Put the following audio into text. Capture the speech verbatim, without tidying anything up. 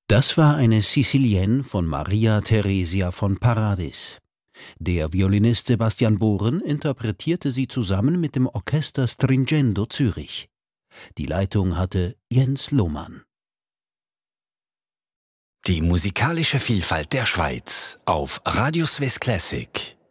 Das war eine Sicilienne von Maria Theresia von Paradis. Der Violinist Sebastian Bohren interpretierte sie zusammen mit dem Orchester Stringendo Zürich. Die Leitung hatte Jens Lohmann. Die musikalische Vielfalt der Schweiz auf Radio Swiss Classic.